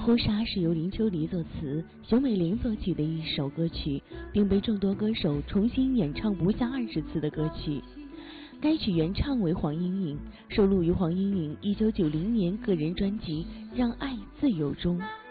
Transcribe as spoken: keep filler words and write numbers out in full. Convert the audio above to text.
乎纱》是由林秋离作词，熊美玲作曲的一首歌曲，并被众多歌手重新演唱不下二十次的歌曲。该曲原唱为黄莺莺，收录于黄莺莺一九九零年个人专辑《让爱自由》中。